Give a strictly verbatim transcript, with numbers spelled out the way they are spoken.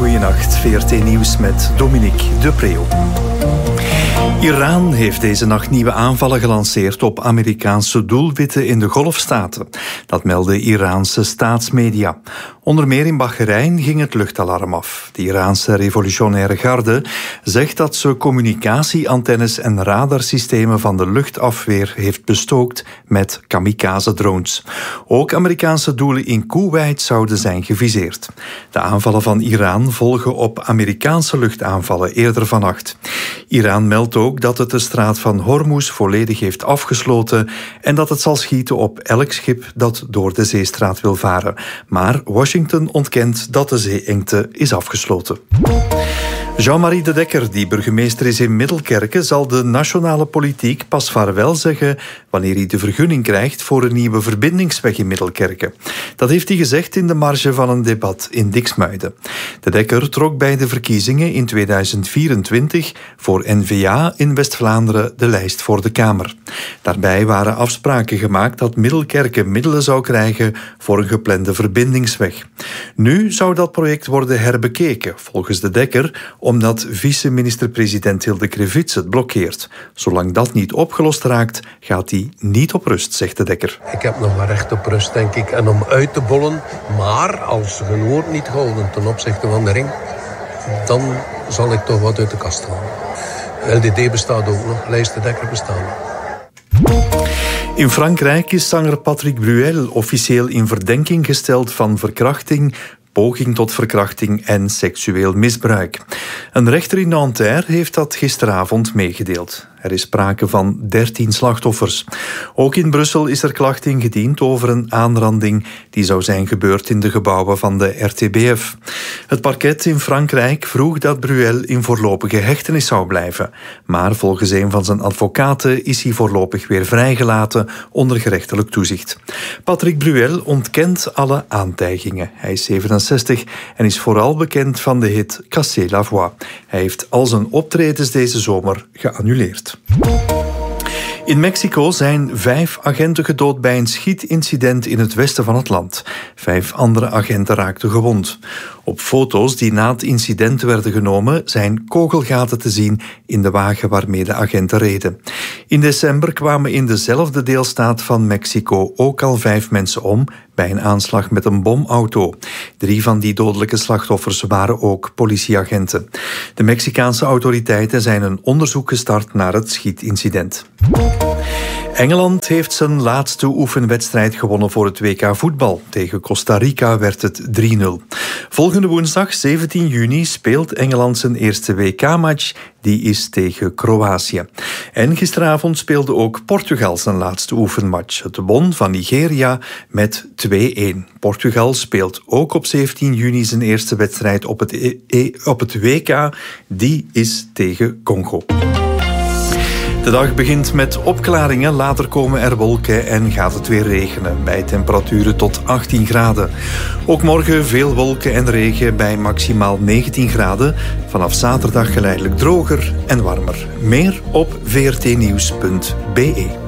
goeienacht. V R T Nieuws met Dominique de Preeuw. Iran heeft deze nacht nieuwe aanvallen gelanceerd op Amerikaanse doelwitten in de Golfstaten. Dat melden Iraanse staatsmedia. Onder meer in Bahrein ging het luchtalarm af. De Iraanse revolutionaire garde zegt dat ze communicatieantennes en radarsystemen van de luchtafweer heeft bestookt met kamikaze-drones. Ook Amerikaanse doelen in Koeweit zouden zijn geviseerd. De aanvallen van Iran volgen op Amerikaanse luchtaanvallen eerder vannacht. Iran meldt ook dat het de straat van Hormuz volledig heeft afgesloten en dat het zal schieten op elk schip dat door de zeestraat wil varen. Maar Washington ontkent dat de zeeengte is afgesloten. Jean-Marie de Dekker, die burgemeester is in Middelkerke, zal de nationale politiek pas vaarwel zeggen wanneer hij de vergunning krijgt voor een nieuwe verbindingsweg in Middelkerke. Dat heeft hij gezegd in de marge van een debat in Diksmuiden. De Dekker trok bij de verkiezingen in tweeduizend vierentwintig voor N V A in West-Vlaanderen de lijst voor de Kamer. Daarbij waren afspraken gemaakt dat Middelkerke middelen zou krijgen voor een geplande verbindingsweg. Nu zou dat project worden herbekeken, volgens de Dekker, omdat vice-minister-president Hilde Krevits het blokkeert. Zolang dat niet opgelost raakt, gaat hij niet op rust, zegt de Dekker. Ik heb nog maar recht op rust, denk ik, en om uit te bollen. Maar als ze hun woord niet houden ten opzichte van de ring, dan zal ik toch wat uit de kast halen. L D D bestaat ook nog, Lijst de Dekker bestaat nog. In Frankrijk is zanger Patrick Bruel officieel in verdenking gesteld van verkrachting, poging tot verkrachting en seksueel misbruik. Een rechter in Nanterre heeft dat gisteravond meegedeeld. Er is sprake van dertien slachtoffers. Ook in Brussel is er klacht ingediend over een aanranding die zou zijn gebeurd in de gebouwen van de R T B F. Het parket in Frankrijk vroeg dat Bruel in voorlopige hechtenis zou blijven. Maar volgens een van zijn advocaten is hij voorlopig weer vrijgelaten onder gerechtelijk toezicht. Patrick Bruel ontkent alle aantijgingen. Hij is zevenenzestig en is vooral bekend van de hit Cassez la voix. Hij heeft al zijn optredens deze zomer geannuleerd. In Mexico zijn vijf agenten gedood bij een schietincident in het westen van het land. Vijf andere agenten raakten gewond. Op foto's die na het incident werden genomen zijn kogelgaten te zien in de wagen waarmee de agenten reden. In december kwamen in dezelfde deelstaat van Mexico ook al vijf mensen om bij een aanslag met een bomauto. Drie van die dodelijke slachtoffers waren ook politieagenten. De Mexicaanse autoriteiten zijn een onderzoek gestart naar het schietincident. Engeland heeft zijn laatste oefenwedstrijd gewonnen voor het W K voetbal. Tegen Costa Rica werd het drie nul. Volgende woensdag, zeventien juni, speelt Engeland zijn eerste W K-match. Die is tegen Kroatië. En gisteravond speelde ook Portugal zijn laatste oefenmatch. Het won van Nigeria met twee-een. Portugal speelt ook op zeventien juni zijn eerste wedstrijd op het, e- e- op het W K. Die is tegen Congo. De dag begint met opklaringen, later komen er wolken en gaat het weer regenen, bij temperaturen tot achttien graden. Ook morgen veel wolken en regen bij maximaal negentien graden. Vanaf zaterdag geleidelijk droger en warmer. Meer op v r t nieuws punt b e.